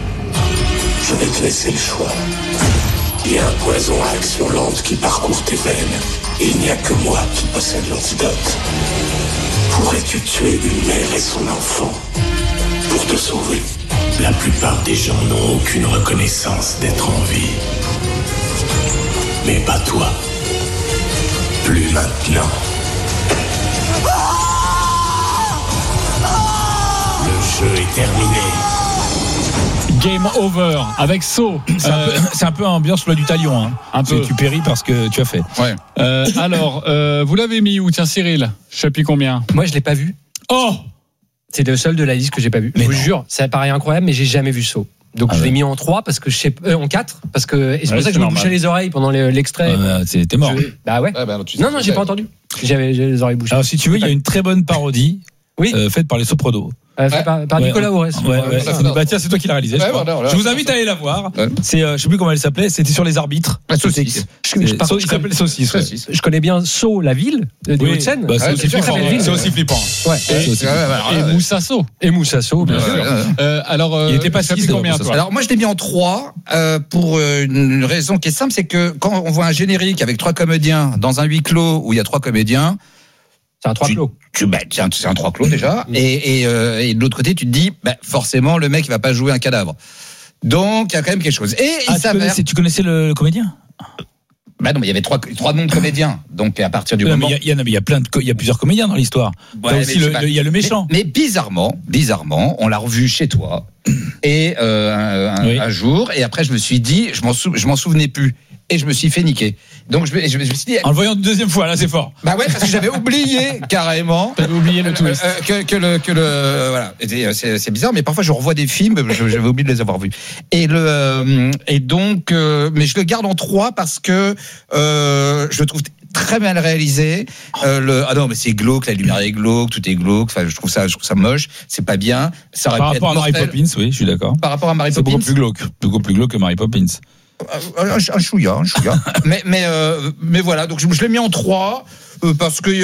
H: Je vais te laisser le choix. Il y a un poison à action lente qui parcourt tes veines. Et il n'y a que moi qui possède l'antidote. Pourrais-tu tuer une mère et son enfant pour te sauver? La plupart des gens n'ont aucune reconnaissance d'être en vie. Mais pas toi. Plus maintenant. Le jeu est terminé.
B: Game over avec So.
A: C'est un peu ambiance loi du talion. Hein.
B: Un peu.
A: Tu péris parce que tu as fait.
C: Ouais.
B: Alors, vous l'avez mis où? Tiens, Cyril, chapitre combien?
D: Moi, je l'ai pas vu.
B: Oh,
D: C'est le seul de la liste que j'ai pas vu.
A: Mais
D: je vous
A: non.
D: jure, ça paraît incroyable, mais j'ai jamais vu So. Donc je l'ai mis en 3 parce que en 4 parce que et c'est pour ça que je me bouchais les oreilles pendant l'extrait.
A: T'es mort.
D: Bah ouais. Non, j'ai pas entendu. J'avais les oreilles bouchées.
A: Alors si tu veux, il y a une très bonne parodie faite par les Sopronos.
D: Fait par Nicolas Aurès.
A: Bah tiens, c'est toi qui l'as réalisé. Je vous invite à aller la voir. C'est, je sais plus comment elle s'appelle. C'était sur les arbitres.
C: Saucisse.
A: Il s'appelle Saucisse.
D: Je connais bien So, la ville des Hauts-de-Seine.
A: Bah, c'est aussi flippant. C'est aussi flippant.
B: et Moussasso.
D: Et Moussasso, bien sûr.
B: Alors,
A: Il était pas
B: chapitre
A: 6
B: combien, toi?
C: Alors moi je l'ai mis en 3 pour une raison qui est simple, c'est que quand on voit un générique avec 3 comédiens dans un huis clos où il y a 3 comédiens,
D: C'est un 3 clos.
C: C'est un 3 clos déjà. Et de l'autre côté, tu te dis, forcément, le mec, il va pas jouer un cadavre. Donc, il y a quand même quelque chose. Et il s'avère.
A: Tu connaissais le comédien?
C: Bah non, mais il y avait 3 noms de comédiens. Donc, à partir du moment.
A: Il y a plusieurs comédiens dans l'histoire. Il y a le méchant.
C: Mais bizarrement, on l'a revu chez toi. Et un jour. Et après, je me suis dit, je m'en souvenais plus. Et je me suis fait niquer. Donc je me suis dit.
A: En le voyant une deuxième fois, là, c'est fort.
C: Bah ouais, parce que j'avais oublié carrément.
B: T'avais oublié le twist.
C: Voilà. C'est bizarre, mais parfois je revois des films, j'avais oublié de les avoir vus. Mais je le garde en 3 parce que je le trouve très bien réalisé. Non, mais c'est glauque, la lumière est glauque, tout est glauque. Enfin, je trouve ça moche. C'est pas bien. Ça
A: Par rapport à Mary Poppins, oui, je suis d'accord.
C: Par rapport à Mary
A: C'est
C: Poppins,
A: beaucoup plus glauque que Mary Poppins.
C: un chouïa. mais voilà, donc je l'ai mis en 3 parce que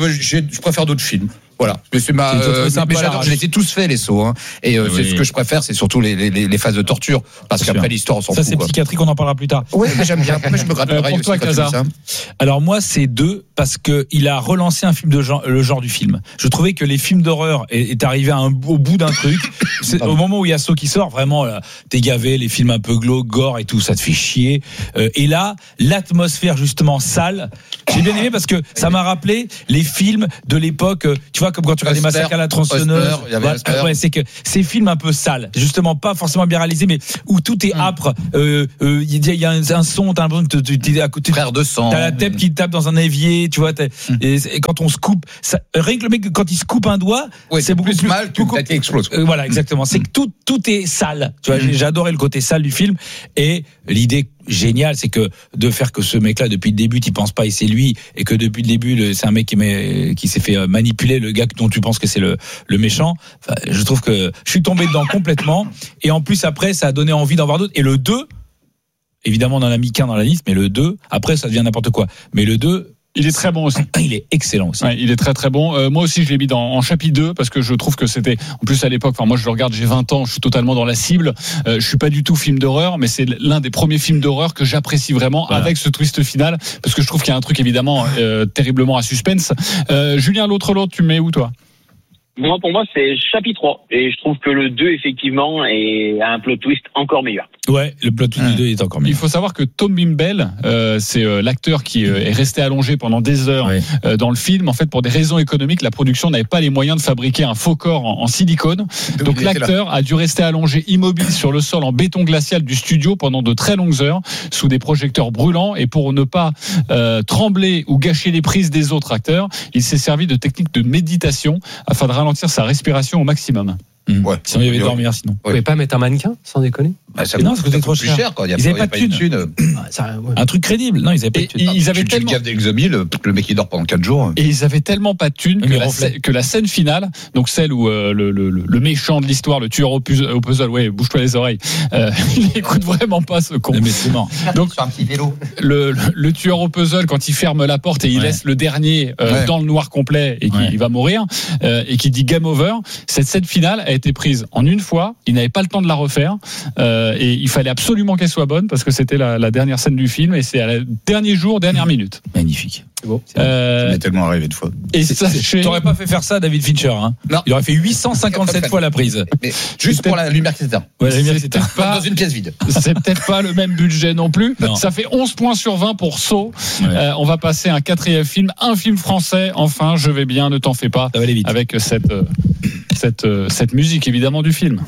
C: je préfère d'autres films. Voilà, mais c'est ma. Mais j'adore, je les ai tous faits les sauts, hein. Et c'est ce que je préfère, c'est surtout les phases de torture, parce qu'après l'histoire on s'en fout.
A: Ça c'est psychiatrique, on en parlera plus tard.
C: Ouais, mais j'aime bien. Moi je me gratte l'oreille
B: pour toi,
C: aussi quand tu dis ça.
A: Alors moi c'est 2 parce que il a relancé un film de genre, le genre du film. Je trouvais que les films d'horreur est arrivé au bout d'un truc. Au moment où il y a Saw qui sort, vraiment là, t'es gavé, les films un peu glauques, gore et tout, ça te fait chier. Et là, l'atmosphère justement sale, j'ai bien aimé parce que ça m'a rappelé les films de l'époque. Tu vois, comme quand tu regardes les massacres à la tronçonneuse. Ouais, c'est que ces films un peu sales, justement pas forcément bien réalisés, mais où tout est âpre. Il y a un son, t'as l'impression que t'es à côté.
C: Frère de sang.
A: T'as la tête qui tape dans un évier, tu vois. Et quand on se coupe, rien que le mec quand il se coupe un doigt, c'est beaucoup plus
C: mal que la tête explose.
A: Voilà, exactement. C'est que tout est sale. Tu vois, j'ai adoré le côté sale du film et l'idée géniale, c'est que de faire que ce mec-là depuis le début, il pense pas et c'est lui, et que depuis le début, c'est un mec qui s'est fait manipuler, le gars dont tu penses que c'est le méchant. Enfin, je trouve que je suis tombé dedans complètement. Et en plus après, ça a donné envie d'en voir d'autres. Et le 2, évidemment, on en a mis qu'un dans la liste, mais le 2, après, ça devient n'importe quoi. Mais le 2,
B: il est très bon aussi.
A: Il est excellent aussi.
B: Ouais, il est très très bon. Moi aussi, je l'ai mis en chapitre 2 parce que je trouve que c'était, en plus à l'époque, moi je le regarde, j'ai 20 ans, je suis totalement dans la cible. Je suis pas du tout film d'horreur, mais c'est l'un des premiers films d'horreur que j'apprécie vraiment avec ce twist final parce que je trouve qu'il y a un truc évidemment terriblement à suspense. Julien, l'autre, tu mets où toi?
E: Pour moi, c'est chapitre 3. Et je trouve que le 2, effectivement, a un plot twist encore meilleur.
A: Ouais, le plot twist du 2 est encore meilleur.
B: Il faut savoir que Tom Bimbel, c'est l'acteur qui est resté allongé pendant des heures dans le film. En fait, pour des raisons économiques, la production n'avait pas les moyens de fabriquer un faux corps en silicone. Donc l'acteur a dû rester allongé immobile sur le sol en béton glacial du studio pendant de très longues heures, sous des projecteurs brûlants. Et pour ne pas trembler ou gâcher les prises des autres acteurs, il s'est servi de techniques de méditation afin de ralentir sa respiration au maximum.
C: Ouais.
A: Sinon, il y avait dormir, sinon.
D: Vous pouvez pas mettre un mannequin, sans déconner?
A: Non, ça coûtait trop cher.
C: Quoi.
A: Ils n'avaient pas de thune. Un truc crédible. Non, ils n'avaient pas de thune.
B: Ils avaient tellement.
C: Tu gaves d'Exomil, le mec il dort pendant 4 jours.
B: Et ils avaient tellement pas de thune que la scène finale, donc celle où le méchant de l'histoire, le tueur au puzzle, ouais, bouge-toi les oreilles, il écoute vraiment pas ce con.
A: Mais c'est mort.
C: Donc sur un petit vélo.
B: Le tueur au puzzle, quand il ferme la porte et il laisse le dernier dans le noir complet et qu'il va mourir et qui dit game over, cette scène finale a été prise en une fois. Il n'avait pas le temps de la refaire. Et il fallait absolument qu'elle soit bonne parce que c'était la dernière scène du film et c'est à la dernier jour, dernière minute.
A: Magnifique.
D: Bon.
C: Ça m'est tellement arrivé de fois.
B: Et sachez,
A: T'aurais pas fait faire ça à David Fincher, hein.
C: Non.
A: Il aurait fait 857 fois la prise.
C: Mais juste pour la lumière qui s'éteint.
A: Ouais, la lumière, c'était
C: Dans une pièce vide.
B: c'est peut-être pas le même budget non plus.
A: Non.
B: Ça fait 11 points sur 20 pour Saw.
A: Ouais.
B: On va passer à un 4e film, un film français. Enfin, je vais bien, ne t'en fais pas.
A: Ça va aller vite.
B: Avec cette musique évidemment du film.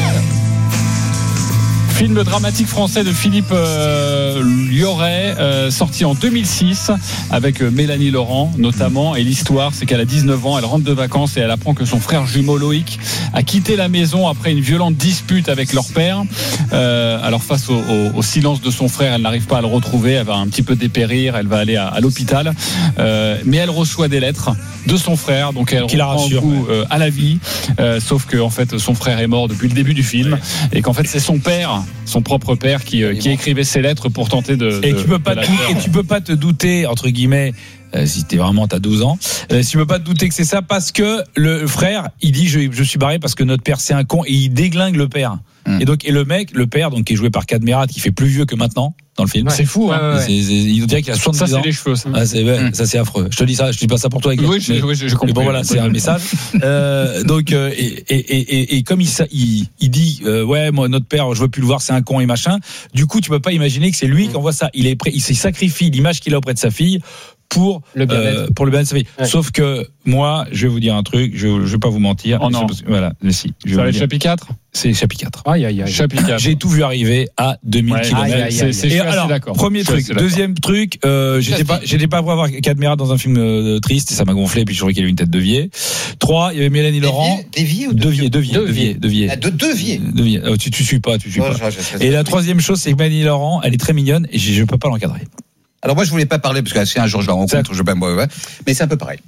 B: Film dramatique français de Philippe Liorey, sorti en 2006 avec Mélanie Laurent notamment. Et l'histoire, c'est qu'elle a 19 ans, elle rentre de vacances et elle apprend que son frère jumeau Loïc a quitté la maison après une violente dispute avec leur père. Alors face au silence de son frère, elle n'arrive pas à le retrouver, elle va un petit peu dépérir, elle va aller à l'hôpital. Mais elle reçoit des lettres de son frère, donc elle
A: Qui la
B: reprend
A: rassure,
B: goût à la vie. Sauf que en fait, son frère est mort depuis le début du film et qu'en fait, c'est son père, son propre père, qui écrivait ces lettres pour tenter de.
A: Et tu peux pas te douter, entre guillemets, si t'as 12 ans, tu peux pas te douter que c'est ça, parce que le frère, il dit je suis barré parce que notre père c'est un con, et il déglingue le père. Et donc, le père, donc, qui est joué par Cadmerat, qui fait plus vieux que maintenant dans le film.
B: Ouais. C'est fou, hein.
A: Il dirait qu'il a 70 ans.
B: Ça, c'est les cheveux, ça.
A: Ah, ça c'est affreux. Je te dis ça, je dis pas ça pour toi.
B: Oui, je comprends.
A: Mais bon, voilà, c'est un message. Donc, et comme il dit, ouais, moi, notre père, je veux plus le voir, c'est un con et machin. Du coup, tu peux pas imaginer que c'est lui qui envoie ça. Il se sacrifie l'image qu'il a auprès de sa fille pour le bien-être de sa fille. Ouais. Sauf que moi, je vais vous dire un truc, je vais pas vous mentir.
B: Oh non.
A: Voilà, mais si.
B: Ça va être chapitre 4 ?
A: C'est chapitre 4.
D: Aïe.
A: Chapitre 4. J'ai tout vu arriver à 2000 km.
B: Je suis assez d'accord.
A: Premier truc. Deuxième truc, j'étais pas pour avoir Cadmerat dans un film triste, et ça m'a gonflé, puis je trouvais qu'il avait une tête de vieille. 3, il y avait Mélanie Laurent.
C: Devier ou
A: Devier.
C: Devier.
A: Tu suis pas. Et la troisième chose, c'est que Mélanie Laurent, elle est très mignonne, et je peux pas l'encadrer.
C: Alors moi, je voulais pas parler, parce que si un jour je la rencontre, mais c'est un peu pareil.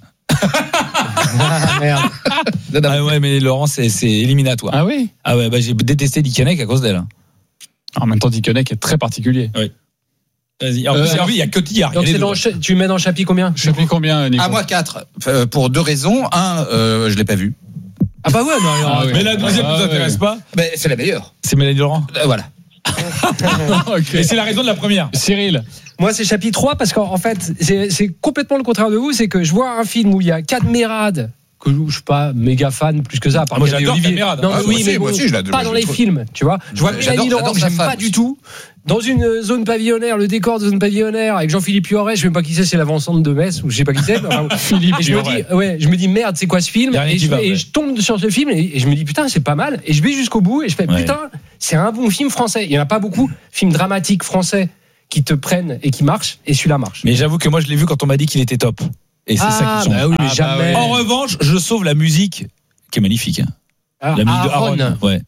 D: Merde.
A: Ah ouais, mais Laurent, c'est éliminatoire.
B: Ah oui.
A: Ah ouais, j'ai détesté Dickeneck à cause d'elle.
B: En même temps, Dickeneck est très particulier.
A: Oui. Vas-y. En plus, il y a Cotillard.
D: Donc tu mets dans le chapitre combien ?
B: Chapitre combien, Nico ?
C: À moi 4. Pour 2 raisons. Je l'ai pas vu.
D: Ah bah ouais, non.
A: Mais la deuxième ne vous intéresse pas ?
C: Mais c'est la meilleure.
A: C'est Mélanie Laurent.
C: Voilà.
A: Okay. Et c'est la raison de la première.
B: Cyril.
D: Moi, c'est chapitre 3 parce qu'en fait, c'est complètement le contraire de vous. C'est que je vois un film où il y a Cadmerat, que je suis pas méga fan plus que ça.
A: Moi, j'adore Cadmerat.
D: Non, oui, mais moi aussi, je l'adore. Pas dans les films, tu vois. Je vois Mélanie Laurent, j'aime pas du tout. Dans une zone pavillonnaire, le décor de zone pavillonnaire avec Jean-Philippe Liorey, je sais même pas qui c'est l'avant-centre de Metz, ou je sais pas qui c'est.
B: Philippe
D: Liorey. Je me dis merde, c'est quoi ce film ? Et je tombe sur ce film et je me dis putain, c'est pas mal. Et je vais jusqu'au bout et je fais putain, c'est un bon film français. Il y en a pas beaucoup, films dramatiques français qui te prennent et qui marchent, et celui-là marche.
A: Mais j'avoue que moi je l'ai vu quand on m'a dit qu'il était top. Et c'est ça qui change.
D: Bah oui, mais jamais.
A: En revanche, je sauve la musique qui est magnifique. La musique de Aaron. Ouais.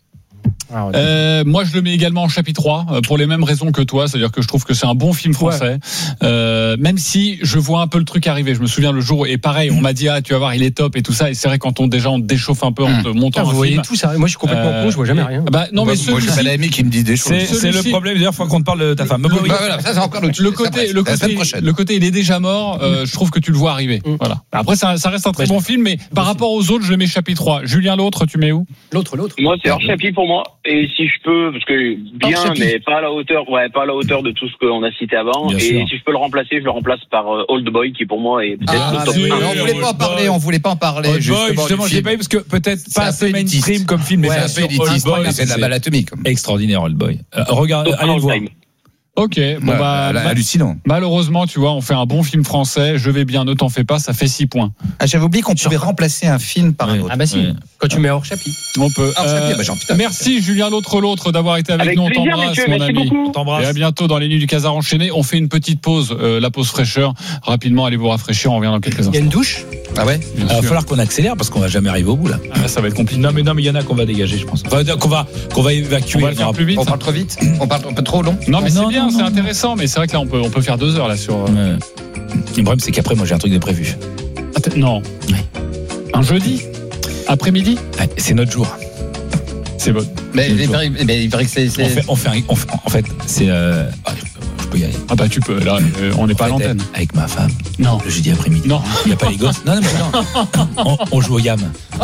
B: Moi je le mets également en chapitre 3 pour les mêmes raisons que toi, c'est-à-dire que je trouve que c'est un bon film français, même si je vois un peu le truc arriver. Je me souviens le jour, et pareil, on m'a dit tu vas voir, il est top et tout ça, et c'est vrai, quand on te déchauffe un peu en te montant
D: vous
B: un
D: voyez
B: film,
D: tout ça. Moi je suis complètement con, je vois jamais rien.
B: Non, mais
C: moi j'ai pas l'ami qui me dit des choses.
A: C'est le problème, d'ailleurs, faut qu'on te parle de ta femme.
C: Voilà, ça c'est encore
B: le côté il est déjà mort, je trouve que tu le vois arriver. Voilà. Après ça reste un très bon film, mais par rapport aux autres, je le mets chapitre 3. Julien, l'autre, tu mets où ?
D: L'autre.
E: Moi c'est hors chapitre pour moi, et si je peux, parce que bien, mais pas à la hauteur, pas à la hauteur de tout ce qu'on a cité avant. Bien et sûr. Si je peux le remplacer, je le remplace par Old Boy, qui pour moi est peut-être le top 1.
C: On voulait pas en parler.
A: Old Boy, justement, je l'ai pas eu parce que peut-être pas assez mainstream comme film, mais c'est Old Boy,
C: c'est de la balle atomique.
A: Extraordinaire, Old Boy. Regardez, allez le voir.
B: Ok, bon
C: hallucinant.
B: Malheureusement, tu vois, on fait un bon film français. Je vais bien, ne t'en fais pas, ça fait 6 points.
C: J'avais oublié qu'on pouvait remplacer un film par un autre.
D: Ah bah si. Quand tu mets hors chapitre.
B: On peut. Merci Julien l'autre d'avoir été avec nous. On t'embrasse, mon ami. Et à bientôt dans les nuits du Casar enchaîné. On fait une petite pause, la pause fraîcheur. Rapidement, allez vous rafraîchir. On revient dans quelques instants.
D: Il y a une douche.
C: Ah ouais.
A: Il va falloir qu'on accélère parce qu'on va jamais arriver au bout là.
B: Ça va être compliqué.
A: Non mais il y en a qu'on va dégager, je pense. Enfin, qu'on va évacuer.
B: On va le faire plus vite.
C: On parle trop vite. On parle un peu trop long.
B: Non mais c'est bien, c'est intéressant. Mais c'est vrai que là on peut faire 2 heures là sur.
A: Le problème c'est qu'après moi j'ai un truc de prévu.
B: Non. Un jeudi après-midi.
A: C'est notre jour.
B: C'est bon.
C: Mais il paraît que c'est.
A: En fait c'est. Je peux y aller.
B: Ah bah tu peux. Là on n'est pas à l'antenne.
A: Avec ma femme.
B: Non.
A: Le jeudi après-midi.
B: Non.
A: Il n'y a pas les gosses. Non. On joue au yam.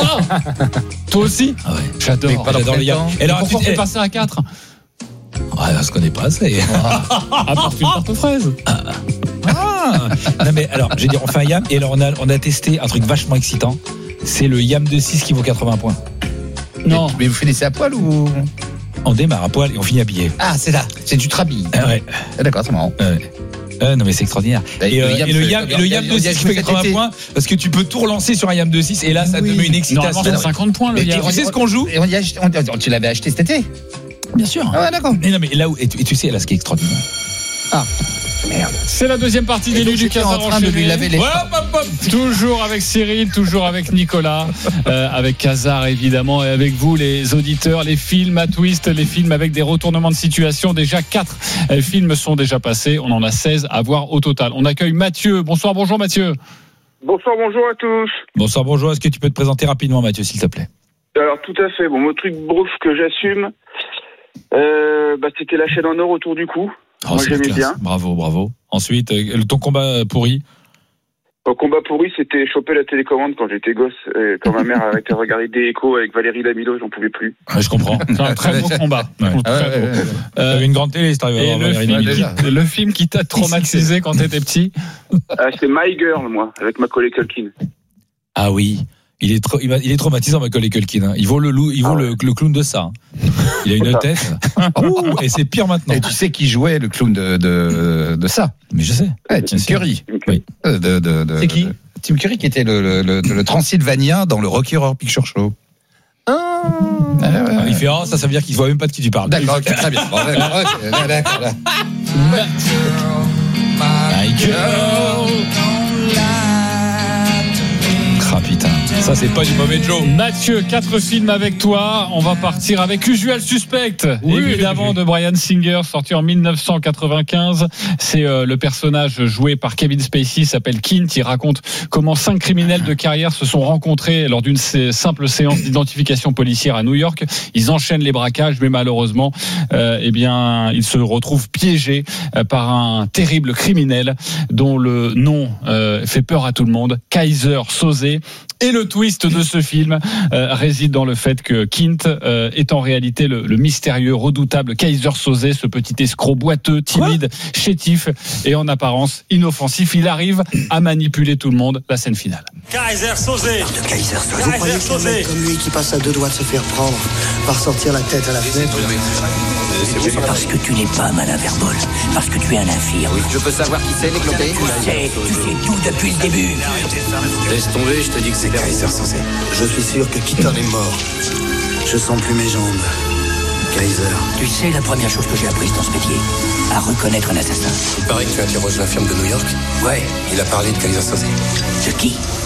B: Toi aussi.
A: Ah ouais.
B: J'adore
A: le yam.
B: Et alors pourquoi on fait passer à 4?
A: On se connaît pas assez.
B: Apporte une tarte aux fraises.
A: Non mais alors, je vais dire, on fait un YAM et alors on a testé un truc vachement excitant. C'est le YAM de 6 qui vaut 80 points.
C: Non. Mais vous finissez à poil ou?
A: On démarre à poil et on finit habillé.
C: Ah, c'est là. C'est du trabi.
A: Ouais.
C: D'accord, c'est marrant.
A: Non mais c'est extraordinaire. Et le YAM de 6 qui fait 80 points parce que tu peux tout relancer sur un YAM de 6 et là ça te met une excitation.
B: Normalement, 50 points le YAM.
A: Tu sais ce qu'on joue?
C: Tu l'avais acheté cet été?
A: Bien sûr.
C: Ah ouais, d'accord.
A: Mais non mais là où et tu sais là ce qui est extraordinaire.
C: Merde.
B: C'est la deuxième partie des Nuits du Casar
C: en train de lui laver les
B: Toujours avec Cyril, toujours avec Nicolas, avec Casar évidemment, et avec vous les auditeurs, les films à twist, les films avec des retournements de situation. Déjà 4 films sont déjà passés, on en a 16 à voir au total. On accueille Mathieu. Bonsoir, bonjour Mathieu.
I: Bonsoir, bonjour à tous.
A: Bonsoir, bonjour. Est-ce que tu peux te présenter rapidement Mathieu s'il te plaît?
I: Alors tout à fait, bon, mon truc brouf que j'assume, c'était la chaîne en or autour du cou. Moi j'aimais bien.
A: Bravo. Ensuite, ton combat pourri?
I: Mon combat pourri, c'était choper la télécommande quand j'étais gosse. Et quand ma mère arrêtait de regarder des échos avec Valérie Damido, j'en pouvais plus.
A: Ouais, je comprends.
B: C'est un très beau combat.
A: T'avais une grande télé, c'est arrivé à avoir
B: le film qui t'a traumatisé quand t'étais petit?
I: C'est My Girl, moi, avec Macaulay Culkin.
A: Ah oui. Il est traumatisant, Macaulay Culkin. Il vaut le clown de ça. Il a une tête. Et c'est pire maintenant.
C: Et tu sais qui jouait le clown de ça?
A: Mais je sais.
C: Ouais, Tim Curry.
A: Oui.
C: C'est qui? Tim Curry qui était le Transylvanien dans le Rocky Horror Picture Show.
A: Il fait ça veut dire qu'il ne voit même pas de qui tu parles.
C: D'accord, très bien. D'accord.
A: My girl. Ah putain, ça c'est pas du mauvais Joe.
B: Mathieu, 4 films avec toi. On va partir avec Usual Suspect, évidemment de Bryan Singer, sorti en 1995. C'est le personnage joué par Kevin Spacey, s'appelle Quint. Il raconte comment 5 criminels de carrière se sont rencontrés lors d'une simple séance d'identification policière à New York. Ils enchaînent les braquages, mais malheureusement, ils se retrouvent piégés par un terrible criminel dont le nom fait peur à tout le monde, Kaiser Soze. Et le twist de ce film réside dans le fait que Quint est en réalité le mystérieux, redoutable Kaiser Soze, ce petit escroc boiteux, timide, chétif et en apparence inoffensif. Il arrive à manipuler tout le monde. La scène finale.
J: Kaiser Soze.
F: De Kaiser Soze.
J: Vous croyez qu'un mec
F: comme lui qui passe à 2 doigts de se faire prendre va ressortir la tête à la fenêtre?
J: C'est parce que tu n'es pas Malin Verbol, parce que tu es un infirme.
F: Je peux savoir qui c'est, les cloquets?
J: Tu sais tout depuis le début.
F: Laisse tomber, je te dis que c'est Kaiser Soze. Je suis sûr que Keaton est mort. Je sens plus mes jambes. Kaiser.
J: Tu sais la première chose que j'ai apprise dans ce métier? À reconnaître un assassin.
F: Il paraît que tu interroges l'infirme de New York.
J: Ouais.
F: Il a parlé de Kaiser Soze.
J: De qui?